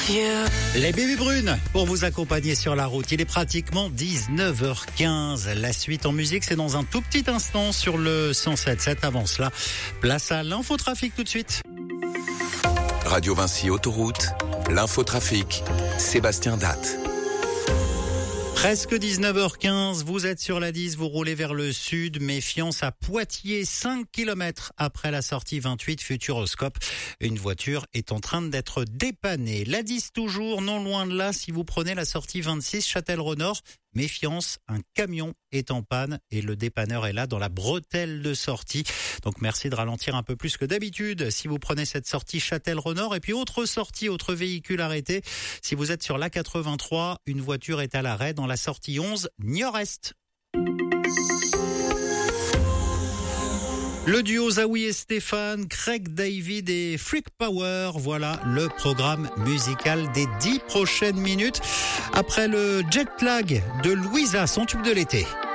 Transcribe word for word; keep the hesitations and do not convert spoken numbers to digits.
Les bébés brunes pour vous accompagner sur la route. Il est pratiquement dix-neuf heures quinze. La suite en musique, c'est dans un tout petit instant sur le cent sept sept. Avant cela, place à l'infotrafic tout de suite. Radio Vinci Autoroute, l'infotrafic, Sébastien Datte. Presque dix-neuf heures quinze, vous êtes sur la dix, vous roulez vers le sud. Méfiance à Poitiers, cinq kilomètres après la sortie vingt-huit Futuroscope. Une voiture est en train d'être dépannée. La dix toujours, non loin de là, si vous prenez la sortie vingt-six Châtellerault-Nord. Méfiance, un camion est en panne et le dépanneur est là dans la bretelle de sortie. Donc merci de ralentir un peu plus que d'habitude si vous prenez cette sortie Châtellerault-Nord. Et puis autre sortie, autre véhicule arrêté. Si vous êtes sur l'A quatre-vingt-trois, une voiture est à l'arrêt dans la sortie onze Niort-Est. Le duo Zawi et Stéphane, Craig David et Freak Power, voilà le programme musical des dix prochaines minutes. Après le jet lag de Louisa, son tube de l'été.